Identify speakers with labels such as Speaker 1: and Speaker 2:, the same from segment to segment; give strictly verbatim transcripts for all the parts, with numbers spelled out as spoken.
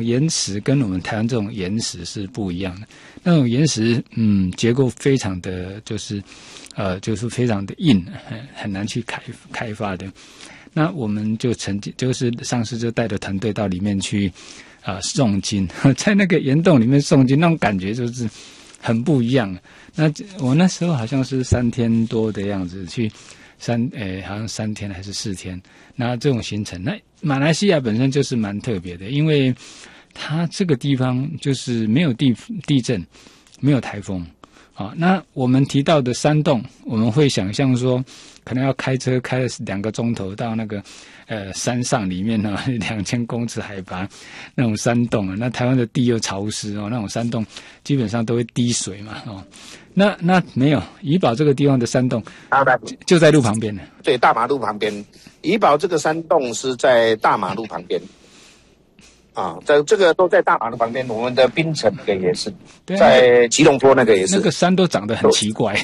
Speaker 1: 岩石跟我们台湾这种岩石是不一样的。那种岩石，嗯，结构非常的就是，呃，就是非常的硬，很很难去开开发的。那我们就曾经就是上次就带着团队到里面去，啊、呃，诵经，在那个岩洞里面诵经，那种感觉就是很不一样。那我那时候好像是三天多的样子去。三诶，好像三天还是四天，那这种行程，那马来西亚本身就是蛮特别的，因为它这个地方就是没有地地震，没有台风，啊，那我们提到的山洞，我们会想象说，可能要开车开两个钟头到那个呃山上里面呢，两千公尺海拔那种山洞啊，那台湾的地又潮湿哦，那种山洞基本上都会滴水嘛，哦。那那没有，怡保这个地方的山洞，就在路旁边的。
Speaker 2: 对，大马路旁边。怡保这个山洞是在大马路旁边，啊，在这个都在大马路旁边。我们的槟城那个也是，在吉隆坡那个也是。
Speaker 1: 那个山都长得很奇怪，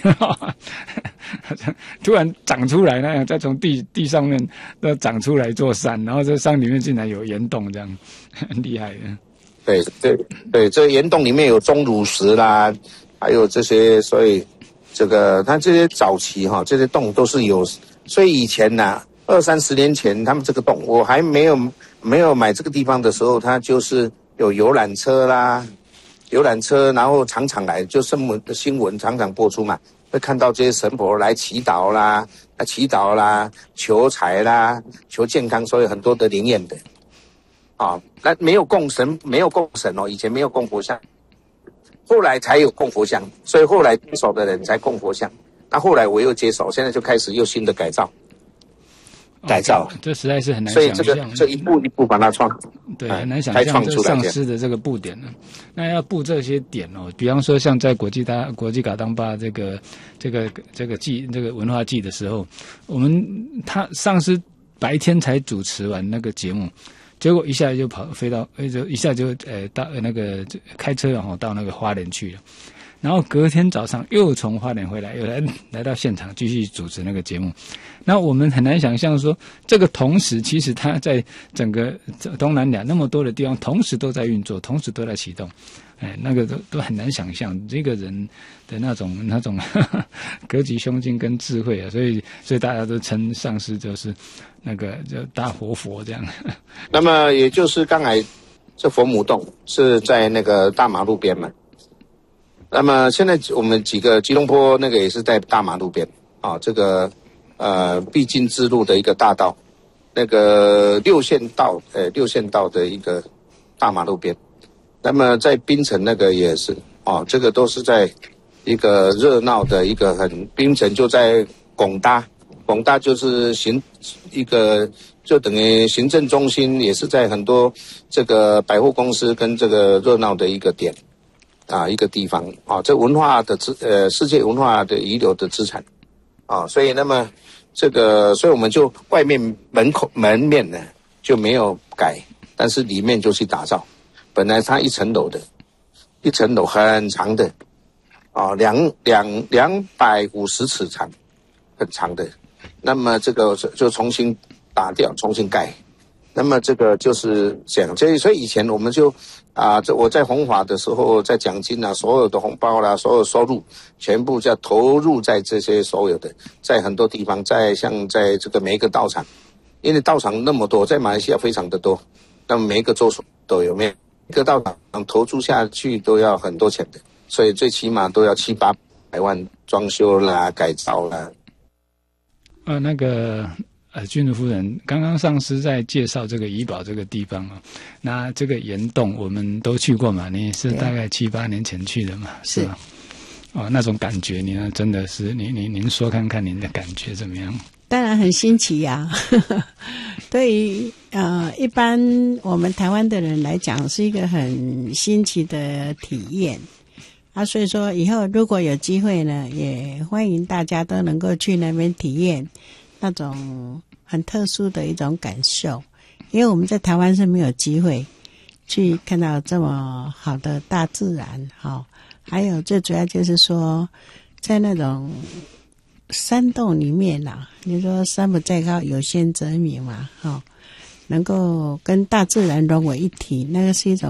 Speaker 1: 突然长出来那样，再从地地上面那长出来一座山，然后这山里面竟然有岩洞，这样很厉害的。
Speaker 2: 对对对，这岩洞里面有钟乳石啦。还有这些，所以这个它这些早期哈，这些洞都是有，所以以前呢、啊，二三十年前他们这个洞，我还没有没有买这个地方的时候，它就是有游览车啦，游览车，然后常常来，就新闻新闻常常播出嘛，会看到这些神婆来祈祷啦，来祈祷啦，求财啦，求健康，所以很多的灵验的，啊，那没有供神，没有供神哦，以前没有供佛像。后来才有供佛像，所以后来接手的人才供佛像。那后来我又接手，现在就开始又新的改造，改造，
Speaker 1: 哦、这实在是很难想象。
Speaker 2: 所以这个这一步一步把它创，
Speaker 1: 对，很难想象这丧失的这个布点呢。那要布这些点哦，比方说像在国际大国际嘎当巴这个这个这个季这个文化季的时候，我们他上司白天才主持完那个节目。结果一下就跑飞到，就一下就呃到那个开车然后到那个花莲去了，然后隔天早上又从花莲回来，又来来到现场继续主持那个节目。那我们很难想象说，这个同时其实他在整个东南亚那么多的地方，同时都在运作，同时都在启动。哎，那个都都很难想象这个人的那种那种呵呵格局胸襟跟智慧啊，所以所以大家都称上师就是那个就大活佛这样。
Speaker 2: 那么也就是刚才这佛母洞是在那个大马路边嘛，那么现在我们几个吉隆坡那个也是在大马路边啊，这个呃必经之路的一个大道，那个六线道呃六线道的一个大马路边。那么在槟城那个也是哦，这个都是在一个热闹的一个很槟城就在拱大，拱大就是行一个就等于行政中心，也是在很多这个百货公司跟这个热闹的一个点啊一个地方啊，这文化的资呃世界文化的遗留的资产啊，所以那么这个所以我们就外面门口门面呢就没有改，但是里面就去打造。本来它一层楼的，一层楼很长的，啊，两两两百五十尺长，很长的。那么这个就重新打掉，重新盖。那么这个就是这样，所以所以以前我们就啊，这我在弘法的时候，在奖金啊，所有的红包啦，所有收入全部要投入在这些所有的，在很多地方，在像在这个每一个道场，因为道场那么多，在马来西亚非常的多，那么每一个州属都有没有？一个道场投注下去都要很多钱的，所以最起码都要七八百万装修啦、改造啦。
Speaker 1: 呃，那个呃，君如夫人刚刚上师在介绍这个怡保这个地方啊，那这个岩洞我们都去过嘛？你是大概七八年前去的嘛？是吧？哦，那种感觉，你呢？真的是你你您说看看您的感觉怎么样？
Speaker 3: 当然很新奇呀、啊，对于呃一般我们台湾的人来讲，是一个很新奇的体验啊。所以说以后如果有机会呢，也欢迎大家都能够去那边体验那种很特殊的一种感受，因为我们在台湾是没有机会去看到这么好的大自然，好，还有最主要就是说在那种山洞里面啦、啊，你说山不在高，有仙则名嘛，哈、哦，能够跟大自然融为一体，那个是一种